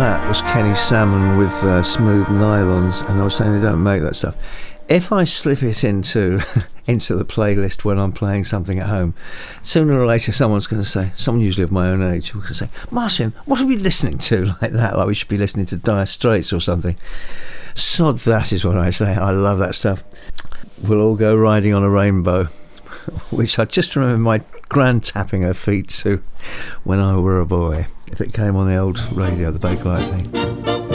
that was Kenny Salmon with Smooth Nylons, and I was saying they don't make that stuff. If I slip it into the playlist when I'm playing something at home, sooner or later someone's going to say, someone usually of my own age, will say, Martin, what are we listening to like that? Like we should be listening to Dire Straits or something. Sod that is what I say. I love that stuff. We'll all go riding on a rainbow, which I just remember my gran tapping her feet to when I were a boy. If it came on the old radio, the Bakelite thing.